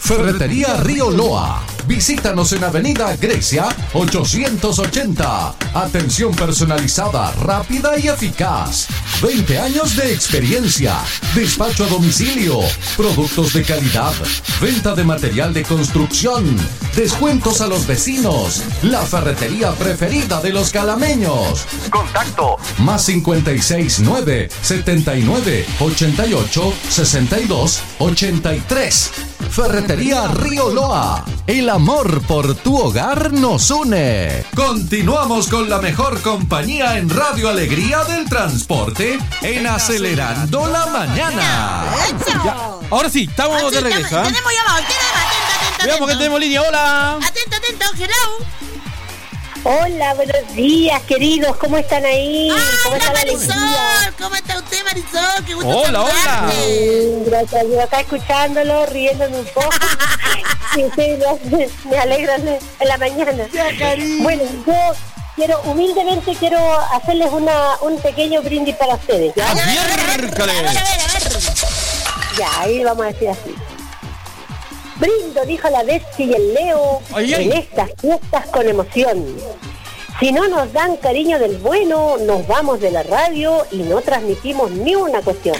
Ferretería Río Loa. Visítanos en Avenida Grecia 880. Atención personalizada, rápida y eficaz. 20 años de experiencia. Despacho a domicilio. Productos de calidad. Venta de material de construcción. Descuentos a los vecinos. La ferretería preferida de los calameños. Contacto más 569 79 88 62 83. Ferretería Río Loa. El amor por tu hogar nos une. Continuamos con la mejor compañía en Radio Alegría del Transporte en Acelerando la Mañana. Ya, ahora sí, estamos de regreso. Tenemos llamado, atento. Veamos que tenemos línea, hola. Atento, hello. Hola, buenos días, queridos, ¿cómo están ahí? ¿Cómo está la Marisol? alegría? ¿Cómo está usted, Marisol? Qué gusto Hola. Gracias, yo acá escuchándolo, riéndome un poco. Sí, me alegra en la mañana. Bueno, yo humildemente quiero hacerles un pequeño brindis para ustedes, ¿ya? A ver. Ya, ahí vamos a decir así. Brindo, dijo la bestia y el Leo, en estas fiestas con emoción. Si no nos dan cariño del bueno, nos vamos de la radio y no transmitimos ni una cuestión.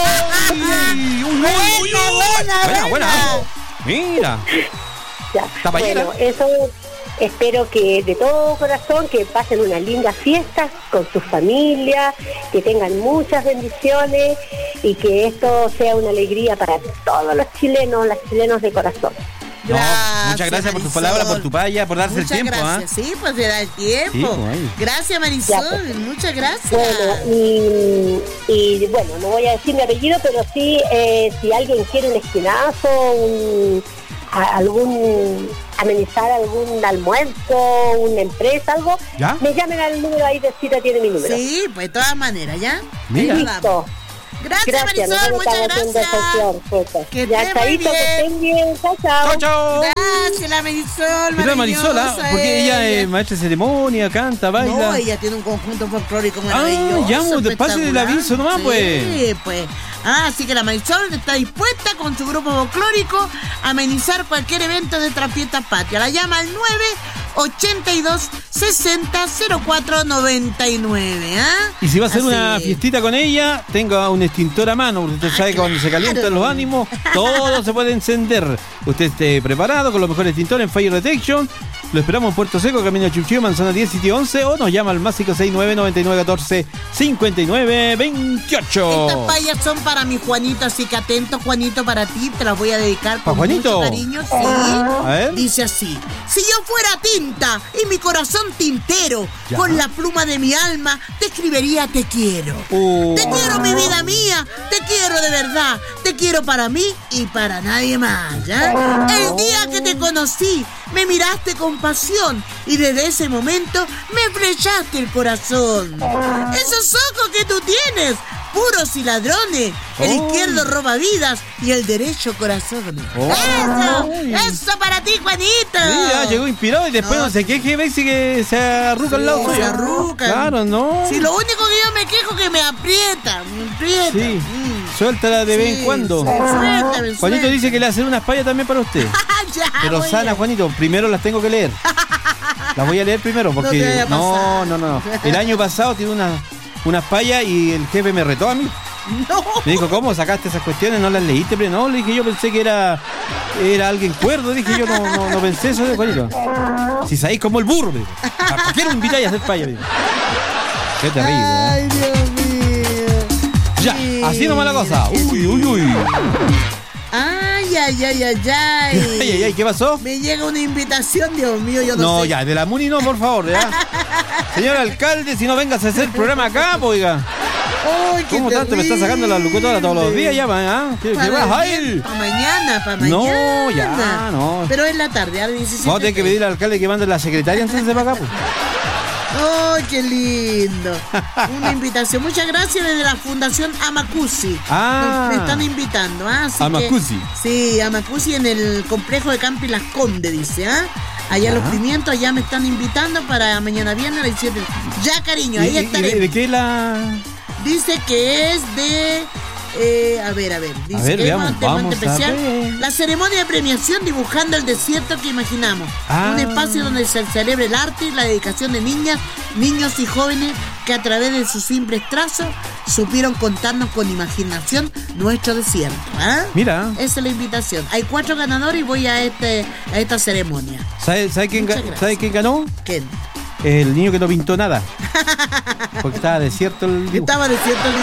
Buena. Mira. Ya. Bueno, eso espero que de todo corazón que pasen unas lindas fiestas con sus familias, que tengan muchas bendiciones y que esto sea una alegría para todos los chilenos, las chilenos de corazón. Muchas gracias por tus palabras, por tu paya, por darse muchas el tiempo. Gracias. Sí, pues te da el tiempo. Sí, bueno. Gracias, Marisol, Ya, pues. muchas gracias. Bueno, y bueno, no voy a decir mi apellido, pero sí, si alguien quiere un esquinazo, amenizar algún almuerzo, una empresa, algo, ¿Ya? me llamen al número ahí de cita, tiene mi número. Sí, pues de todas maneras, ¿ya? Mira. Ahí nos damos. Gracias, Marisol, muchas gracias. Que ya esté muy chaito, que bien. estén bien, chao. Gracias, la Marisol, Mira, Marisol, porque ella es maestra de ceremonia, canta, baila. No, ella tiene un conjunto folclórico maravilloso. Ya, pase el aviso nomás, pues. Sí, pues. Así que la Marisol está dispuesta con su grupo folclórico a amenizar cualquier evento de estas fiestas patrias. La llama al 982 60 04 99. Y si va a hacer una fiestita con ella, tenga un extintor a mano, porque usted sabe que cuando se calientan los ánimos, todo se puede encender. Usted esté preparado con los mejores extintores en Fire Detection. Lo esperamos en Puerto Seco, camino a Chuchillo, Manzana 10, sitio 11, o nos llama al más 569 9914 5928. Estas payas son para mi Juanito, así que atento, Juanito, para ti, te las voy a dedicar con Juanito? mucho cariño. Sí. A ver. Dice así: si yo fuera tinta y mi corazón tintero, Ya. con la pluma de mi alma te escribiría te quiero. Te quiero, mi vida mía, te quiero de verdad, te quiero para mí y para nadie más, ¿ya? El día que te conocí, me miraste con pasión y desde ese momento me flechaste el corazón. Esos ojos que tú tienes, puros y ladrones, el izquierdo roba vidas y el derecho corazones. Eso para ti, Juanito. Mira, llegó inspirado y después no se queje, ve si que se arruga al lado Se suyo. arruga. Claro, no. Si lo único que yo me quejo es que me aprieta. Sí. Suéltala de vez en cuando. Suéltame. Juanito dice que le hace unas payas también para usted. Ya, Pero voy sana, a- Juanito, primero las tengo que leer. Las voy a leer primero No te porque vaya a pasar. no. El año pasado tiré unas payas y el jefe me retó a mí. No. Me dijo, ¿cómo sacaste esas cuestiones? ¿No las leíste? Pero no, le dije, yo pensé que era alguien cuerdo. Dije, yo no pensé eso de Juanito. Si sabéis como el burro, me dijo. ¿Por qué no me invitáis a hacer payas? Me dijo. Qué terrible, ¿eh? Ay, Dios mío. Ya, así nomás la cosa. Uy. Ay, Ay, ¿qué pasó? Me llega una invitación, Dios mío, yo no No, sé. ya, de la Muni no, por favor, ya. Señor alcalde, si no vengas a hacer el programa acá, pues, oiga. Ay, qué ¿Cómo tanto me está sacando la locutora todos los días? Ya, ¿qué vas a ir? Para mañana, No, ya, no. Pero en la tarde, a las 17. Vamos a tener que pedir al alcalde que mande la secretaria antes de para acá, pues. ¡Ay, qué lindo! Una invitación. Muchas gracias desde la Fundación Amacusi. Ah. Me están invitando. Así Amacusi. Que, sí, Amacusi en el complejo de Campi Las Condes, dice. Allá Los Pimientos, allá me están invitando para mañana viernes a las 17. Ya, cariño, ahí estaré. ¿De qué la...? Dice que es de A ver. Dice, A ver, veamos, vamos especial. a ver. La ceremonia de premiación dibujando el desierto que imaginamos. Un espacio donde se celebra el arte y la dedicación de niñas, niños y jóvenes que a través de sus simples trazos supieron contarnos con imaginación nuestro desierto. Mira. Esa es la invitación. Hay 4 ganadores y voy a esta ceremonia. ¿Sabe quién ganó? ¿Quién? El niño que no pintó nada. Porque estaba desierto el dibujo. Estaba desierto el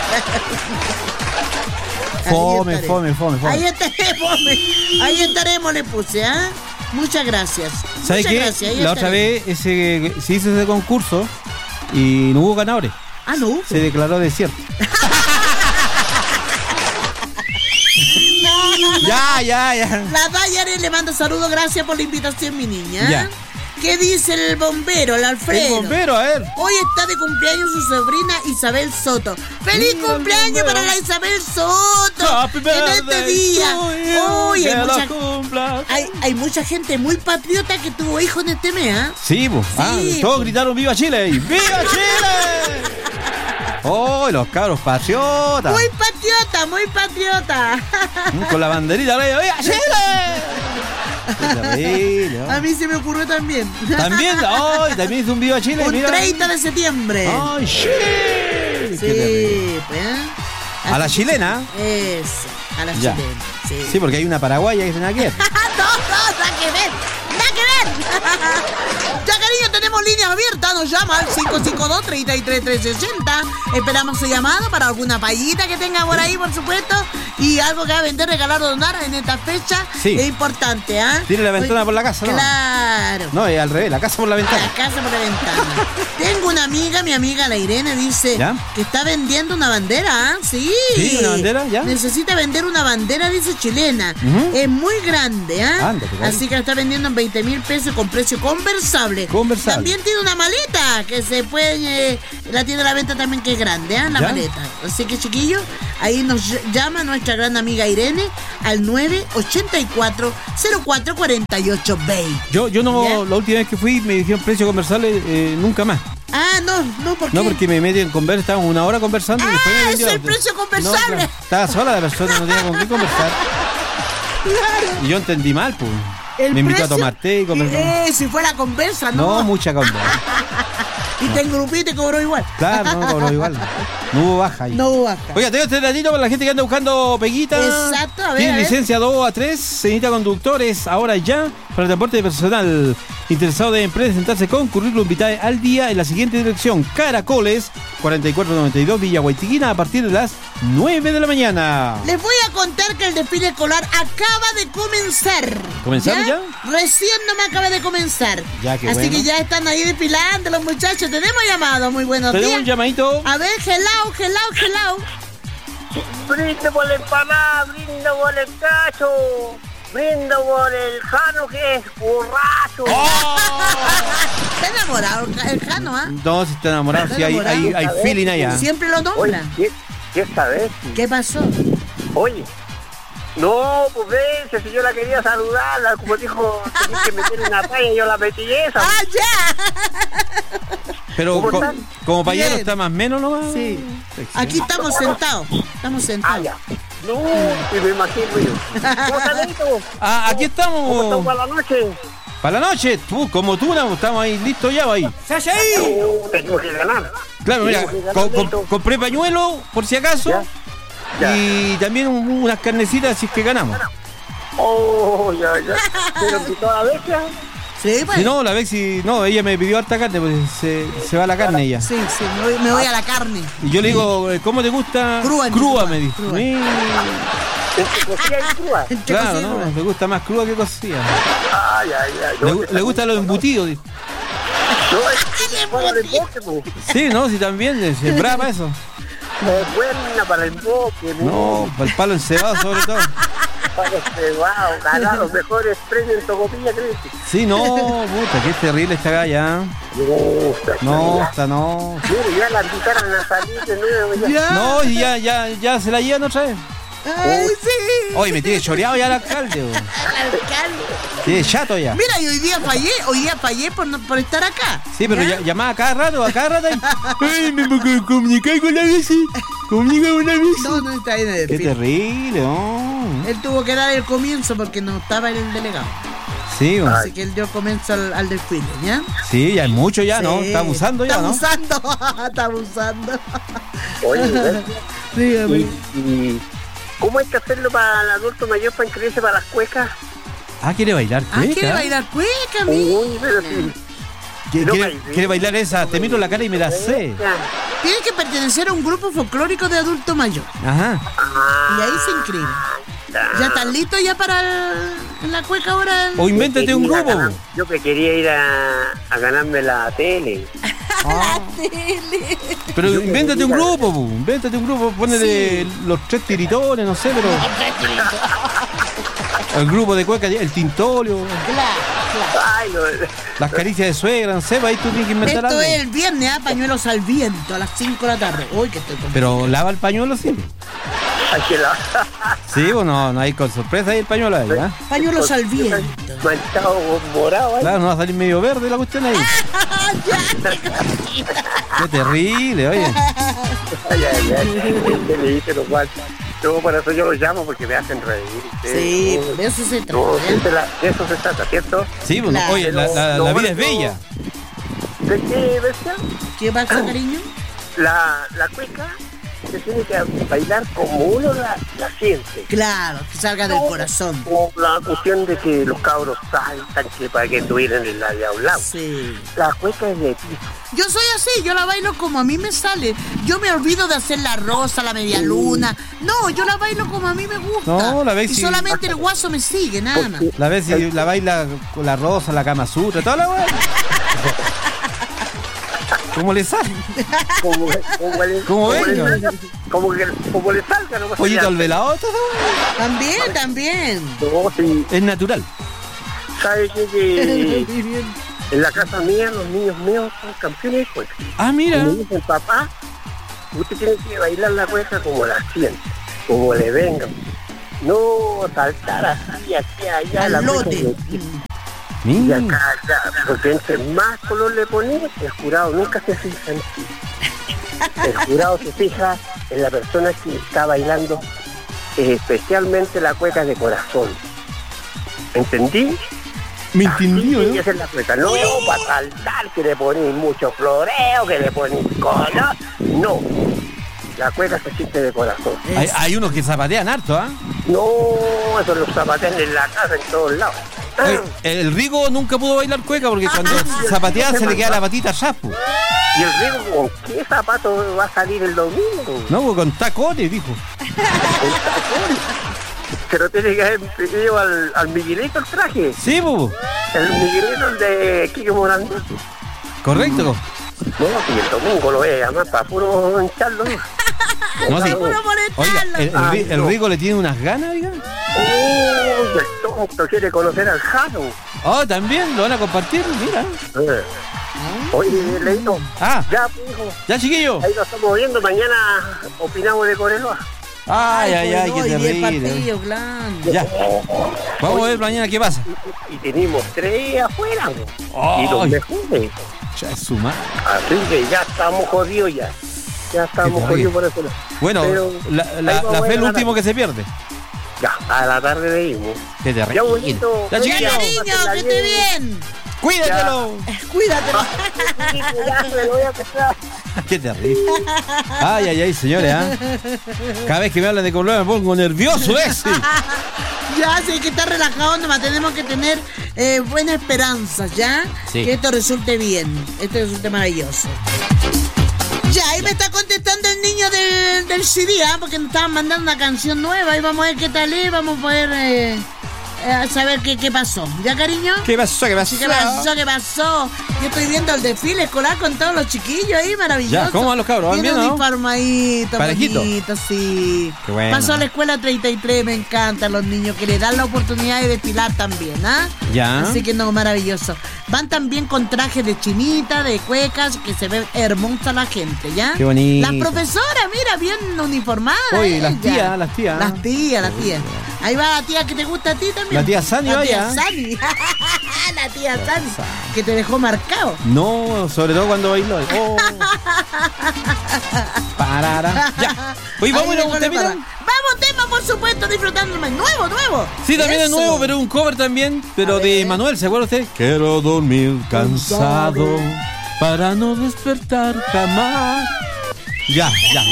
dibujo. Fome. Ahí estaremos, le puse, Muchas gracias. ¿Sabes qué? La otra vez se hizo ese concurso y no hubo ganadores. No hubo. Se declaró desierto. Ya. La Dayare le manda saludos, gracias por la invitación, mi niña. Ya. ¿Qué dice el bombero, el Alfredo? El bombero, a ver. Hoy está de cumpleaños su sobrina Isabel Soto. ¡Feliz cumpleaños para la Isabel Soto! En este día. Hoy hay mucha gente muy patriota que tuvo hijos en este mes, Sí, pues. Todos gritaron ¡Viva Chile! ¡Viva Chile! ¡Oh, los cabros patriotas! Muy patriota. Con la banderita, ¡Viva Chile! A mí se me ocurrió también. ¿También? También es un Viva Chile. Un 30 de septiembre. ¡Ay, Chile! Sí, pues. A la chilena. Eso, a la chilena. Sí, porque hay una paraguaya que se nada que ver. nada que ver. Ya, cariño, tenemos líneas abiertas. Nos llama al 552-33360. Esperamos su llamado para alguna payita que tenga por ahí, por supuesto. Y algo que va a vender, regalar o donar en esta fecha. Sí. Es importante, Tiene la ventana por la casa, ¿no? Claro. No, es al revés, la casa por la ventana. La casa por la ventana. Tengo una amiga, mi amiga la Irene, dice que está vendiendo una bandera, Sí, una bandera, ya. Necesita vender una bandera, dice, chilena. Es muy grande, Así que la está vendiendo en 20,000 pesos con precio conversable. También tiene una maleta que se puede, la tiene a la venta también, que es grande, la maleta. Así que, chiquillos, ahí nos llama nuestra gran amiga Irene al 984-0448-20. Yo no, la última vez que fui me dijeron precio conversable, nunca más. No, ¿por qué? No, porque me metí en conversar, estábamos una hora conversando y después me vendió. Es el precio conversable. No, estaba sola la persona, no tenía con qué conversar. Claro. Y yo entendí mal, pues. Me invitó a tomar té y conversar. Si fuera conversa, ¿no? No, mucha conversa. Y te engrupí y te cobró igual. Claro, no cobró igual. No hubo baja ahí. No hubo baja. Oiga, tengo este ratito para la gente que anda buscando peguita. Exacto, a ver. Tiene licencia 2 a 3, se necesita conductores ahora ya para el transporte de personal. Interesado de presentarse con currículum vitae al día en la siguiente dirección: Caracoles, 4492 Villa Guaitiquina, a partir de las 9 de la mañana. Les voy a contar que el desfile escolar acaba de comenzar. ¿Comenzaron ya? Recién no me acaba de comenzar. Así que ya están ahí desfilando los muchachos. Tenemos llamado, muy buenos días. Tenemos un llamadito. A ver, hello. Brindo por la empanada, brindo por el cacho, brindo por el Jano, que es borracho. ¿Está enamorado el Jano, No, si está enamorado, sí, hay feeling allá. Siempre lo nombra. Oye, ¿qué sabes? ¿Qué pasó? Oye, no, pues ven, si yo la quería saludar, como dijo, tenés que meter una paya y yo la metí esa. Ya. Pero como payero está más o menos, ¿no? Sí. Aquí estamos sentados. Ya. No, y me imagino yo. ¿Cómo estás, Leito? Aquí estamos. ¿Cómo estamos para la noche? Para la noche, como tú, estamos ahí listos ya, ahí. ¡Se hace ahí! Tengo que ganar. Claro, mira, compré pañuelo, por si acaso. Ya. Y también unas carnecitas si es que ganamos. Ya. Pero que toda vez ya. Sí, pues. Si no, la vez ella me pidió harta carne, pues se va la carne ella. Sí, me voy a la carne. Y yo le digo, ¿cómo te gusta? Crua, me dijo. ¿Cocida y crua? Claro, no, me gusta más crua que cocida. Le gusta los embutidos, dijo. Sí, no, sí también, es brava para eso. Es buena para el boque. No, para el palo encebado sobre todo. Palo encebado, ganar los mejores premios en Tocopilla, ¿crees? Sí, no, puta, qué terrible esta galla. No. Mire, ya la invitaron a salir de nuevo. ¿Ya? No, y ya se la llevan otra vez. Ay, sí. Oye, me tiene choreado ya el alcalde. El alcalde. Tiene chato ya. Mira, y hoy día fallé por estar acá. Sí, pero ¿ya? llamaba a cada rato. Ay, me comuniqué con la vez. Comunica con la vez. No, está ahí en el Qué desfile. terrible, ¿no? Él tuvo que dar el comienzo porque no estaba el delegado. Sí, bueno. Así que él dio comienzo al desfile, ¿ya? Sí, ya es mucho ya, ¿no? Sí. Está abusando ya, ¿no? Está abusando. Oye, ¿verdad? Dígame. ¿Y cómo hay que hacerlo para el adulto mayor para inscribirse para las cuecas? Ah, ¿quiere bailar cueca? ¿Quiere bailar cueca, mí? Uy, pero sí. ¿Quiere bailar esa? Te miro la cara y me la sé. Tiene que pertenecer a un grupo folclórico de adulto mayor. Ajá. Y ahí se inscribe. ¿Ya estás listo ya para la cueca ahora? O invéntate un grupo. Yo que quería ir a ganarme la tele. La tele. Pero invéntate un grupo, invéntate un grupo, ponele los 3 tiritones, no sé, pero... El grupo de cueca, el tintolio, Ay, las caricias de suegra, no sé, ahí tú tienes que inventar Esto algo. es el viernes, pañuelos al viento a las 5 de la tarde. Uy, que estoy con... Pero lava el pañuelo, sí. Ay, que la... Sí, pues no hay con sorpresa ahí el pañuelo ahí, ¿ah? Pañuelos al viento. Manchado morado ahí. Claro, no va a salir medio verde la cuestión ahí. Qué terrible, oye. ¿Qué le dice lo cual? No, por eso yo los llamo, porque me hacen reír. Sí, de eso se trata. No, de eso se trata, ¿cierto? Sí, pues, Claro. oye, la vida es bella. ¿De qué versión? ¿Qué pasa, cariño? La cueca se tiene que bailar como uno la siente. Claro, que salga del corazón. Como la cuestión de que los cabros saltan que para que estuvieran en la de a un lado. Sí. La cueca es de ti. Yo soy así, yo la bailo como a mí me sale. Yo me olvido de hacer la rosa, la media luna. No, yo la bailo como a mí me gusta. No, la ves y si- solamente el guaso me sigue, nada más. La vez si la baila con la rosa, la Kama Sutra, toda la weá. ¿Cómo le sale? Como venga. Como le salga, no pasa Pollito nada. al velado, todo esa weá. También. No, sí. Es natural. ¿Sabe qué? Que en la casa mía, los niños míos son campeones de cueca. Ah, mira. Me dicen, papá, usted tiene que bailar la cueca como la siente, como le venga. No saltar así, aquí, allá, Al la cueca lote. de ti. Y Mira. acá, allá, porque entre más color le ponemos, el jurado nunca se fija en ti. El jurado se fija en la persona que está bailando, especialmente la cueca de corazón. ¿Entendí? Me entendió, Así ¿no? esa es la cueca. No, para saltar, que le ponéis mucho floreo, que le ponéis color. No. La cueca se siente de corazón. Hay unos que zapatean harto, ¿ah? No, eso los zapatean en la casa, en todos lados. El Rigo nunca pudo bailar cueca porque cuando zapatea se le queda la patita atrás, po. ¿Y el Rigo con qué zapato va a salir el domingo? No, pues con tacones, dijo. Se lo tiene que haber pedido al Miguelito el traje. Sí, po. El Miguelito, el de Quique Morandé. Correcto. No, si el domingo lo voy a llamar para puro hincharlo. No, sí. Puro molestarlo. Oiga, el Rigo le tiene unas ganas, diga. Oh, el tonto quiere conocer al Jano. Oh, también lo van a compartir, mira. Oye, Leito, Ah, ya, pues, hijo, ya, chiquillo. ahí lo estamos viendo. Mañana opinamos de Coreloa. Ay, pues, qué no, y el terrible. partido, claro. Ya. Vamos a ver mañana qué pasa. Y tenemos 3 afuera, Oh, y los mejores. ya es su madre. Así que ya estamos jodidos ya. Ya estamos Qué jodidos por eso. Bueno, Pero la ahí vamos fe a es ver el a último la- que se pierde. Ya, a la tarde veimos. Qué terrible. Ya, bonito. Ya, Ya, chiquillo. cariño, que esté bien. Cuídatelo. Cuídate. Ya se lo voy a pesar. Qué terrible. Ay, señores, ¿ah? Cada vez que me hablan de Colombia me pongo nervioso ese. Ya, sí, hay que estar relajado, nomás tenemos que tener buena esperanza, ¿ya? Sí. Que esto resulte bien, esto resulte maravilloso. Ya, ahí me está contestando el niño del CD, ¿ah? Porque nos estaban mandando una canción nueva y vamos a ver qué tal es, vamos a poder a saber qué pasó. ¿Ya, cariño? ¿Qué pasó? ¿Qué pasó? Yo estoy viendo el desfile escolar con todos los chiquillos ahí, maravilloso. Ya, ¿cómo van los cabros? ¿Van bien, no? Uniformadito, Parejito. bonito, sí. Qué bueno. Pasó a la escuela 33, me encantan los niños que le dan la oportunidad de desfilar también, ¿ah? Ya. Así que no, maravilloso. Van también con trajes de chinita, de cuecas, que se ve hermosa la gente, ¿ya? Qué bonito. Las profesoras, mira, bien uniformadas. Oye, las ellas. tías. Las tías. Ahí va la tía que te gusta a ti también. La tía Sani, la vaya. Tía Sani. La tía Sani, que te dejó marcado. No, sobre todo cuando bailó. Oh. Parara. Ya. Oye, vamos a un tema. Vamos, tema, por supuesto, disfrutándome. Nuevo. Sí, también Eso. es nuevo, pero un cover también. Pero de Manuel, ¿se acuerda usted? Quiero dormir cansado para no despertar jamás. Ya.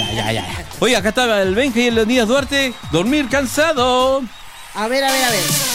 Oye, acá está el Benja y el Leonidas Duarte. Dormir cansado. A ver.